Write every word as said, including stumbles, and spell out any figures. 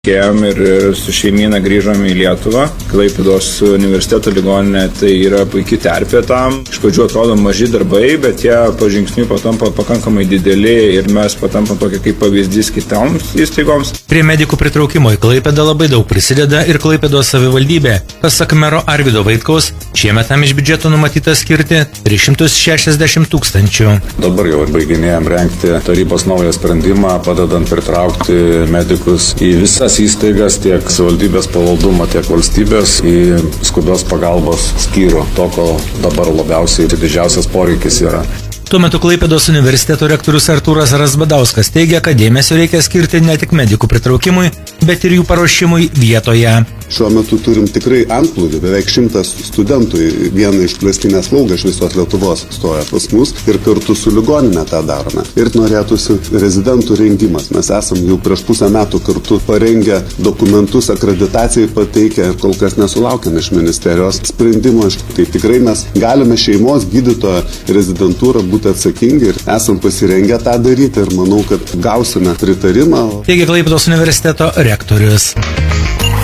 Kėjom ir su šeimyna grįžom į Lietuvą. Klaipėdos universiteto ligoninė tai yra puikiai terpė tam. Iš pradžių atrodo maži darbai, bet jie pažingsniui patampa pakankamai dideli ir mes patampam tokia kaip pavyzdys kitoms įstaigoms. Prie medikų pritraukimo į Klaipėdą labai daug prisideda ir Klaipėdos savivaldybė. Pasak mero Arvydo Vaitkaus, šiemet tam iš biudžeto numatyta skirti tris šimtus šešiasdešimt tūkstančių. Dabar jau baiginėjom rengti tarybos naują sprendimą, padedant pritraukti medikus į visas įstaigas, tiek savivaldybės pavaldumą, tiek valstybės į skubios pagalbos skyrių, to, ko dabar labiausiai didžiausias poreikis yra. Tuo metu Klaipėdos universiteto rektorius Artūras Razbadauskas teigia, kad dėmesio reikia skirti ne tik medikų pritraukimui, bet ir jų paruošimui vietoje. Šiuo metu turim tikrai antplūdį, beveik šimtas studentų į vieną išplėstinę slaugą iš visos Lietuvos stoja pas mus ir kartu su ligoninė tą darome. Ir norėtųsi rezidentų rengimas. Mes esam jau prieš pusę metų kartu parengę dokumentus, akreditacijai pateikę ir kol kas nesulaukėme iš ministerijos sprendimo. Tai tikrai mes galime šeimos gydytojo rezidentūrą būti atsakingi ir esam pasirengę tą daryti ir manau, kad gausime pritarimą. Teigia Klaipėdos universiteto rektorius.